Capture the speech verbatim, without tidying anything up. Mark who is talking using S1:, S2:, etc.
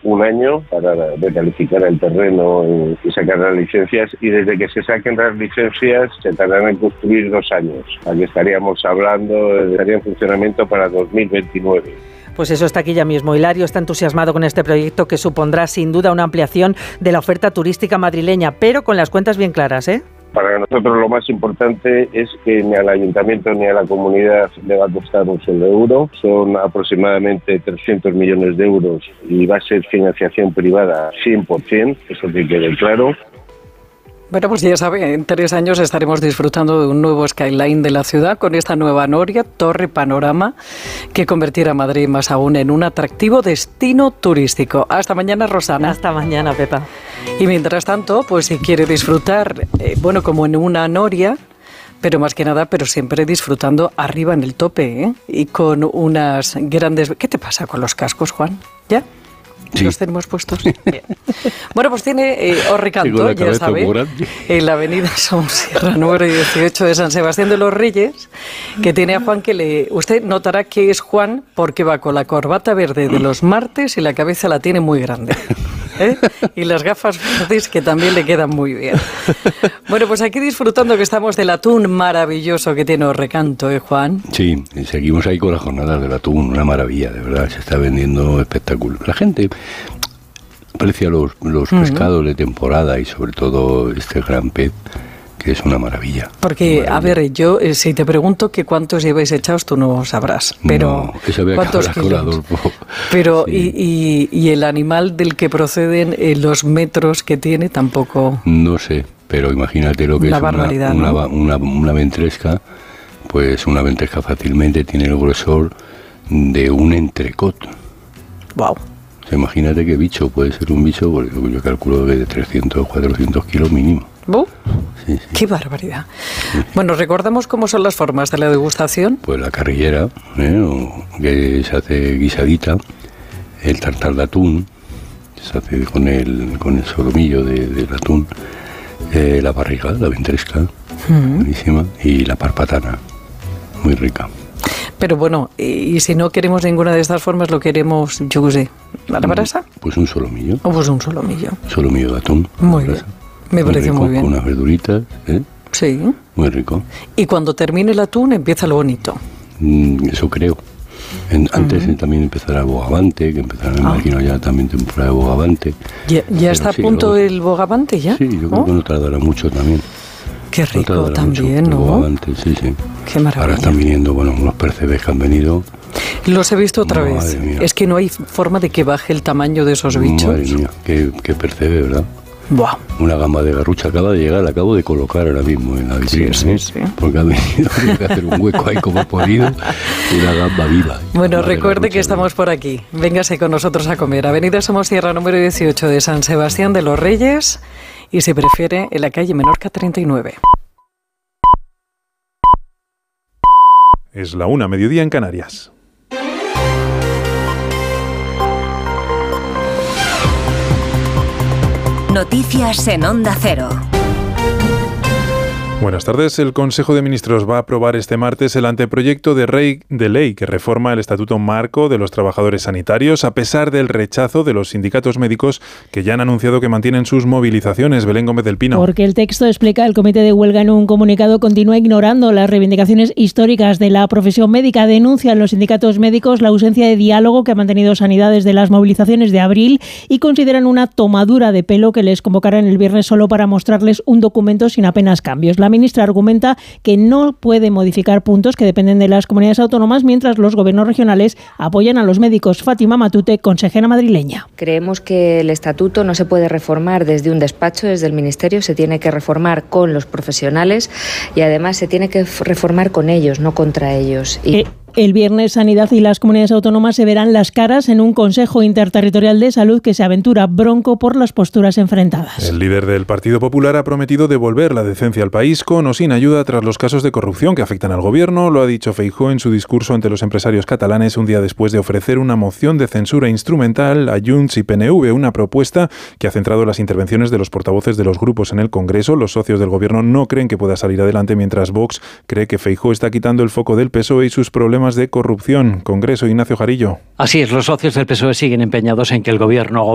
S1: un año para recalificar el terreno y, y sacar las licencias, y desde que se saquen las licencias se tardarán en construir dos años. Aquí estaríamos hablando, estaría en funcionamiento para dos mil veintinueve.
S2: Pues eso está aquí ya mismo. Hilario está entusiasmado con este proyecto que supondrá sin duda una ampliación de la oferta turística madrileña, pero con las cuentas bien claras, ¿eh?
S1: Para nosotros lo más importante es que ni al ayuntamiento ni a la comunidad le va a costar un solo euro. Son aproximadamente trescientos millones de euros y va a ser financiación privada cien por ciento, eso que quede claro.
S3: Bueno, pues ya sabe, en tres años estaremos disfrutando de un nuevo skyline de la ciudad con esta nueva noria, Torre Panorama, que convertirá a Madrid más aún en un atractivo destino turístico. Hasta mañana, Rosana.
S2: Hasta mañana, Pepa.
S3: Y mientras tanto, pues si quiere disfrutar, eh, bueno, como en una noria, pero más que nada, pero siempre disfrutando arriba en el tope, ¿eh? Y con unas grandes... ¿Qué te pasa con los cascos, Juan? ¿Ya? Sí. ¿Los tenemos puestos? Bien. Bueno, pues tiene eh, Orricanto, ya sabe, en la avenida Somosierra número dieciocho de San Sebastián de los Reyes, que tiene a Juan que le... Usted notará que es Juan porque va con la corbata verde de los martes y la cabeza la tiene muy grande, ¿eh? Y las gafas verdes que también le quedan muy bien. Bueno, pues aquí disfrutando que estamos del atún maravilloso que tiene Orricanto, ¿eh, Juan?
S4: Sí, seguimos ahí con las jornadas del atún, una maravilla, de verdad, se está vendiendo espectacular. La gente aprecia los, los uh-huh. pescados de temporada y sobre todo este gran pez, que es una maravilla.
S3: Porque,
S4: una
S3: maravilla. A ver, yo eh, si te pregunto que cuántos lleváis echados, tú no sabrás. Pero,
S4: no, eso había
S3: ¿cuántos
S4: que hablar con Adolfo?
S3: Pero,
S4: sí.
S3: y, y, y el animal del que proceden, eh, los metros que tiene, tampoco...
S4: No sé, pero imagínate lo que
S3: una
S4: es
S3: barbaridad,
S4: una,
S3: ¿no?
S4: una, una, una ventresca, pues una ventresca fácilmente tiene el grosor de un entrecot.
S3: Wow.
S4: O sea, imagínate qué bicho puede ser un bicho, porque yo calculo que de trescientos, cuatrocientos kilos mínimo.
S3: ¿Oh?
S4: Sí, sí.
S3: ¡Qué barbaridad! Sí. Bueno, ¿recordamos cómo son las formas de la degustación?
S4: Pues la carrillera, ¿eh? O que se hace guisadita, el tartar de atún, se hace con el, con el solomillo de, del atún, eh, la barriga, la ventresca, mm. buenísima, y la parpatana, muy rica.
S3: Pero bueno, y si no queremos ninguna de estas formas, lo queremos, yo qué sé, ¿a la brasa?
S4: Pues un solomillo.
S3: O pues un solomillo.
S4: Solomillo de atún.
S3: Muy bien, me muy parece
S4: rico,
S3: muy bien.
S4: Con unas verduritas, ¿eh?
S3: Sí.
S4: Muy rico.
S3: Y cuando termine el atún empieza lo bonito.
S4: Mm, eso creo. En, antes uh-huh. también empezará el bogavante, que empezará, me ah. imagino, ya también temporada de bogavante.
S3: ¿Ya, ya está sí, a punto luego, el bogavante ya?
S4: Sí, yo creo ¿Oh? que no tardará mucho también.
S3: Qué rico no también,
S4: mucho,
S3: ¿no?
S4: Bogavante, sí, sí.
S3: Qué maravilla.
S4: Ahora están viniendo, bueno, unos percebes que han venido.
S3: Los he visto otra
S4: no,
S3: vez. Es que no hay forma de que baje el tamaño de esos bichos.
S4: Madre mía, qué, qué percebe, ¿verdad?
S3: Buah.
S4: Una gamba de garrucha acaba de llegar, la acabo de colocar ahora mismo en la vitrina,
S3: sí, sí,
S4: ¿eh?
S3: sí.
S4: Porque ha venido, tiene que hacer un hueco ahí como he podido, una gamba viva.
S3: Bueno, recuerde que estamos por aquí. Véngase con nosotros a comer. Avenida Somosierra número dieciocho de San Sebastián de los Reyes y, si prefiere, en la calle Menorca treinta y nueve.
S5: Es la una, mediodía en Canarias.
S6: Noticias en Onda Cero.
S5: Buenas tardes. El Consejo de Ministros va a aprobar este martes el anteproyecto de, rey, de ley que reforma el Estatuto Marco de los Trabajadores Sanitarios, a pesar del rechazo de los sindicatos médicos que ya han anunciado que mantienen sus movilizaciones. Belén Gómez del Pino.
S7: Porque el texto, explica el Comité de Huelga en un comunicado, continúa ignorando las reivindicaciones históricas de la profesión médica. Denuncian los sindicatos médicos la ausencia de diálogo que ha mantenido Sanidad desde las movilizaciones de abril y consideran una tomadura de pelo que les convocarán el viernes solo para mostrarles un documento sin apenas cambios. La ministra argumenta que no puede modificar puntos que dependen de las comunidades autónomas, mientras los gobiernos regionales apoyan a los médicos. Fátima Matute, consejera madrileña.
S8: Creemos que el estatuto no se puede reformar desde un despacho, desde el Ministerio, se tiene que reformar con los profesionales y además se tiene que reformar con ellos, no contra ellos. Y
S7: eh. El viernes, Sanidad y las comunidades autónomas se verán las caras en un Consejo Interterritorial de Salud que se aventura bronco por las posturas enfrentadas.
S5: El líder del Partido Popular ha prometido devolver la decencia al país con o sin ayuda tras los casos de corrupción que afectan al gobierno. Lo ha dicho Feijóo en su discurso ante los empresarios catalanes un día después de ofrecer una moción de censura instrumental a Junts y P N V, una propuesta que ha centrado las intervenciones de los portavoces de los grupos en el Congreso. Los socios del gobierno no creen que pueda salir adelante, mientras Vox cree que Feijóo está quitando el foco del P S O E y sus problemas de corrupción. Congreso, Ignacio Jarillo.
S9: Así es, los socios del P S O E siguen empeñados en que el gobierno